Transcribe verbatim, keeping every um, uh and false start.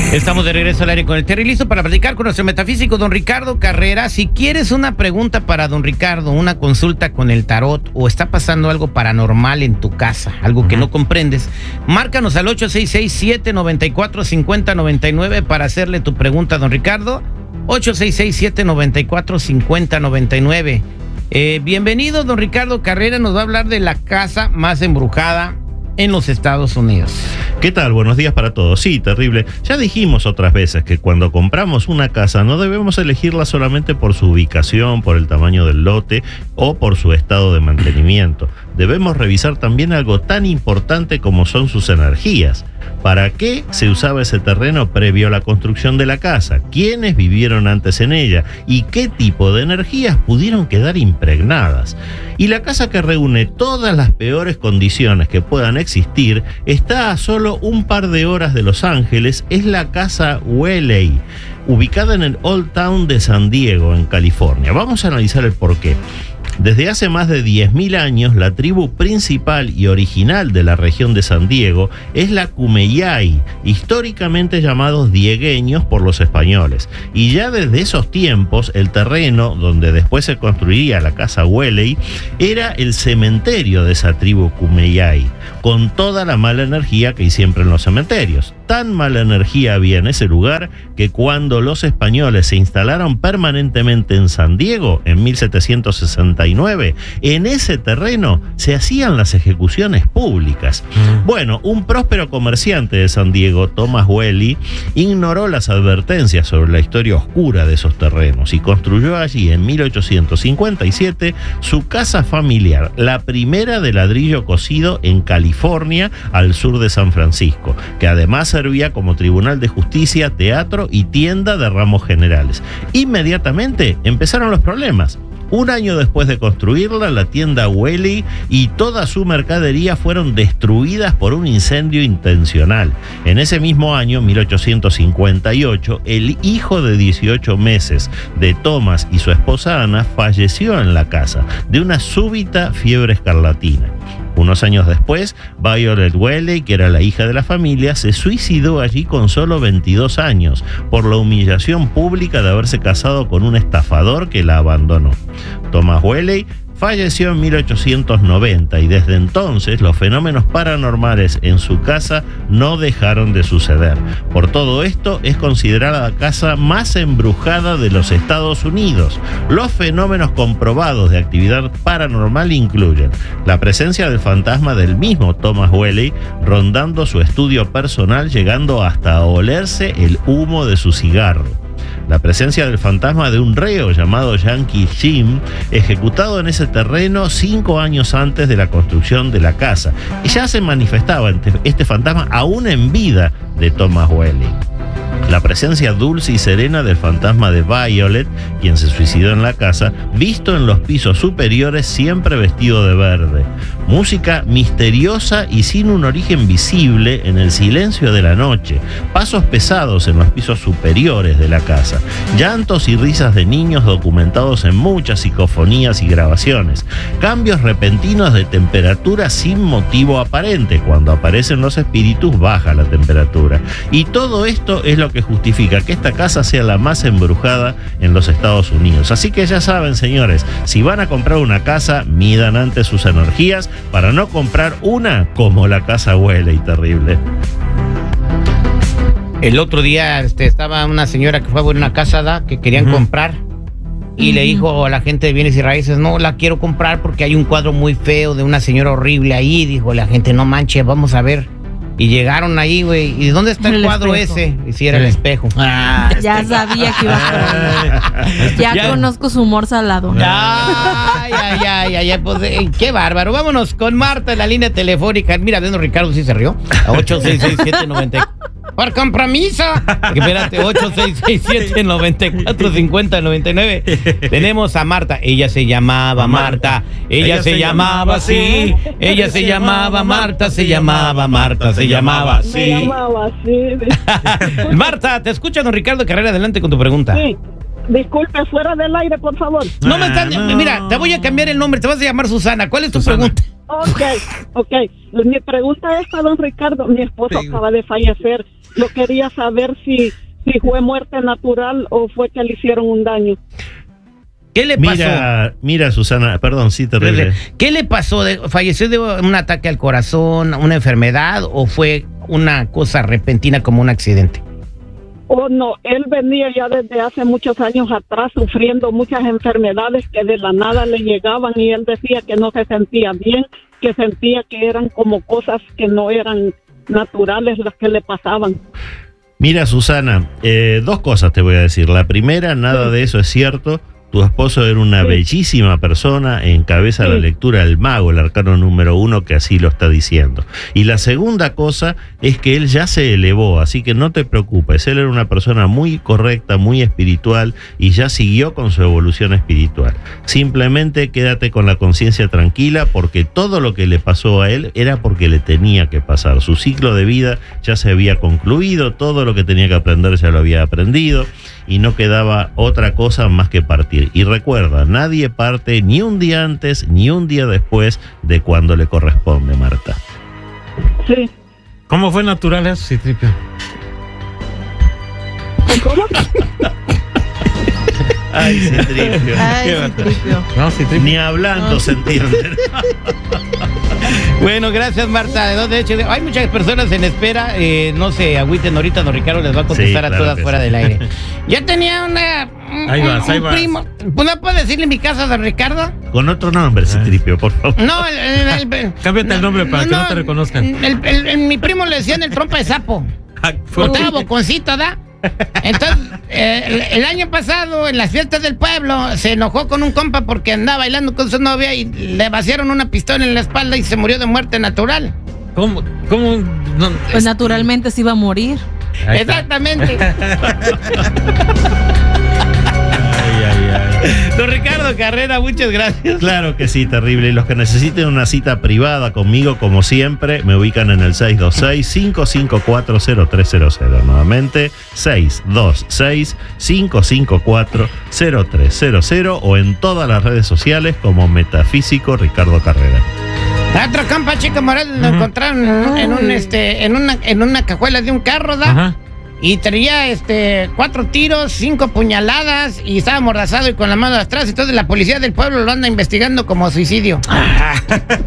Estamos de regreso al aire con el Terry, listo para platicar con nuestro metafísico, don Ricardo Carrera. Si quieres una pregunta para don Ricardo, una consulta con el tarot, o está pasando algo paranormal en tu casa, algo uh-huh. que no comprendes, márcanos al ocho seis seis, siete nueve cuatro, cinco cero nueve nueve para hacerle tu pregunta a don Ricardo. ocho seis seis, siete nueve cuatro, cinco cero nueve nueve. Eh, bienvenido, don Ricardo Carrera. Nos va a hablar de la casa más embrujada en los Estados Unidos. ¿Qué tal? Buenos días para todos. Sí, terrible. Ya dijimos otras veces que cuando compramos una casa no debemos elegirla solamente por su ubicación, por el tamaño del lote o por su estado de mantenimiento. Debemos revisar también algo tan importante como son sus energías. ¿Para qué se usaba ese terreno previo a la construcción de la casa? ¿Quiénes vivieron antes en ella? ¿Y qué tipo de energías pudieron quedar impregnadas? Y la casa que reúne todas las peores condiciones que puedan existir está a solo un par de horas de Los Ángeles. Es la casa Whaley, ubicada en el Old Town de San Diego, en California. Vamos a analizar el porqué. Desde hace más de diez mil años, la tribu principal y original de la región de San Diego es la Kumeyaay, históricamente llamados diegueños por los españoles. Y ya desde esos tiempos, el terreno donde después se construiría la casa Whaley era el cementerio de esa tribu Kumeyaay, con toda la mala energía que hay siempre en los cementerios. Tan mala energía había en ese lugar que cuando los españoles se instalaron permanentemente en San Diego en mil setecientos sesenta y nueve, en ese terreno se hacían las ejecuciones públicas. Bueno, un próspero comerciante de San Diego, Thomas Whaley, ignoró las advertencias sobre la historia oscura de esos terrenos y construyó allí en mil ochocientos cincuenta y siete su casa familiar, la primera de ladrillo cocido en California, al sur de San Francisco, que además servía como tribunal de justicia, teatro y tienda de ramos generales. Inmediatamente empezaron los problemas. Un año después de construirla, la tienda Whaley y toda su mercadería fueron destruidas por un incendio intencional. En ese mismo año, mil ochocientos cincuenta y ocho, el hijo de dieciocho meses de Thomas y su esposa Ana falleció en la casa de una súbita fiebre escarlatina. Unos años después, Violet Whaley, que era la hija de la familia, se suicidó allí con solo veintidós años por la humillación pública de haberse casado con un estafador que la abandonó. Thomas Whaley falleció en mil ochocientos noventa y desde entonces los fenómenos paranormales en su casa no dejaron de suceder. Por todo esto es considerada la casa más embrujada de los Estados Unidos. Los fenómenos comprobados de actividad paranormal incluyen la presencia del fantasma del mismo Thomas Whaley rondando su estudio personal, llegando hasta a olerse el humo de su cigarro. La presencia del fantasma de un reo llamado Yankee Jim, ejecutado en ese terreno cinco años antes de la construcción de la casa. Y ya se manifestaba este fantasma aún en vida de Thomas Whaley. La presencia dulce y serena del fantasma de Violet, quien se suicidó en la casa, visto en los pisos superiores siempre vestido de verde. Música misteriosa y sin un origen visible en el silencio de la noche. Pasos pesados en los pisos superiores de la casa. Llantos y risas de niños documentados en muchas psicofonías y grabaciones. Cambios repentinos de temperatura sin motivo aparente. Cuando aparecen los espíritus baja la temperatura. Y todo esto es lo que justifica que esta casa sea la más embrujada en los Estados Unidos. Así que ya saben, señores, si van a comprar una casa, midan antes sus energías para no comprar una como la casa Whaley, terrible. El otro día este, estaba una señora que fue a ver una casa ¿da? que querían uh-huh. comprar y uh-huh. le dijo a la gente de bienes y raíces, no la quiero comprar porque hay un cuadro muy feo de una señora horrible ahí. Dijo la gente, no manches, vamos a ver. Y llegaron ahí, güey. ¿Y dónde está el, el cuadro espejo. ese? Y si era sí. el espejo. Ah, ya este... sabía que iba a estar. Ya, ya conozco su humor salado. Ya, ya, ya, ya, ya. Pues, eh, qué bárbaro. Vámonos con Marta en la línea telefónica. Mira, viendo Ricardo sí se rió. A ocho seis seis siete nueve por compromiso. Espérate, ocho seis seis siete nueve cuatro cinco cero nueve nueve. Tenemos a Marta. Ella se llamaba Marta. Ella, Ella se, se llamaba así. Ella se llamaba Marta. Se llamaba Marta. Se llamaba así. Se llamaba así. Marta, te escucha don Ricardo Carrera. Adelante con tu pregunta. Sí. Disculpe, fuera del aire, por favor. No me están. No. Mira, te voy a cambiar el nombre. Te vas a llamar Susana. ¿Cuál es tu Susana. pregunta? Ok, ok. Mi pregunta es para don Ricardo. Mi esposo Sí. acaba de fallecer. Yo quería saber si, si fue muerte natural o fue que le hicieron un daño. ¿Qué le pasó? Mira, mira, Susana, perdón, sí, terrible. ¿Qué le pasó? De- ¿Falleció de un ataque al corazón, una enfermedad o fue una cosa repentina como un accidente? Oh, no, él venía ya desde hace muchos años atrás sufriendo muchas enfermedades que de la nada le llegaban y él decía que no se sentía bien, que sentía que eran como cosas que no eran naturales las que le pasaban. Mira, Susana, eh, dos cosas te voy a decir. La primera, nada de eso es cierto. Tu esposo era una Sí. bellísima persona, encabeza Sí. la lectura del mago, el arcano número uno, que así lo está diciendo. Y la segunda cosa es que él ya se elevó, así que no te preocupes. Él era una persona muy correcta, muy espiritual y ya siguió con su evolución espiritual. Simplemente quédate con la conciencia tranquila porque todo lo que le pasó a él era porque le tenía que pasar. Su ciclo de vida ya se había concluido, todo lo que tenía que aprender ya lo había aprendido y no quedaba otra cosa más que partir. Y recuerda, nadie parte ni un día antes ni un día después de cuando le corresponde, Marta. Sí. ¿Cómo fue natural eso, Citripio? ¿Cómo? Ay, Citripio. Ay, Citripio. No, Citripio. Ni hablando No. se entiende. Bueno, gracias, Marta. De de hecho, hay muchas personas en espera. Eh, no se agüiten ahorita, don Ricardo les va a contestar Sí, a claro todas que fuera sí. del aire. Yo tenía una. Un, Ahí vas, un ahí vas. primo. ¿No puedo decirle mi casa, don Ricardo? Con otro nombre, Citripio, por favor. No, el. el- el- Cámbiate el nombre para que no te reconozcan. el- el- el- mi primo le decían el trompa de sapo. Ah, fue- Estaba boconcito, ¿da? Entonces, eh, el, el año pasado, en las fiestas del pueblo, se enojó con un compa porque andaba bailando con su novia y le vaciaron una pistola en la espalda y se murió de muerte natural. ¿Cómo? ¿Cómo? No, Pues naturalmente se iba a morir. ahí está. Exactamente. Ay, ay, ay. Don Ricardo Carrera, muchas gracias. Claro que sí, terrible. Y los que necesiten una cita privada conmigo, como siempre, me ubican en el seis dos seis, cinco cinco cuatro, cero tres cero cero. Nuevamente, seis dos seis, cinco cinco cuatro, cero tres cero cero o en todas las redes sociales como Metafísico Ricardo Carrera. Otro compa, Chico Morales, lo Ujú. encontraron en un este, en una, en una cajuela de un carro, ¿da? Ajá. Y traía este cuatro tiros, cinco puñaladas y estaba amordazado y con la mano atrás. Entonces la policía del pueblo lo anda investigando como suicidio.